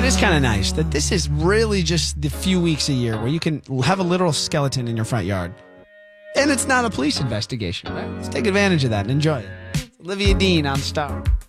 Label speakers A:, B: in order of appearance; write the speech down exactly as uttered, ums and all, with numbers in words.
A: is kind of nice that this is really just the few weeks a year where you can have a literal skeleton in your front yard. And it's not a police investigation, right? Let's take advantage of that and enjoy it. Olivia Dean on Star.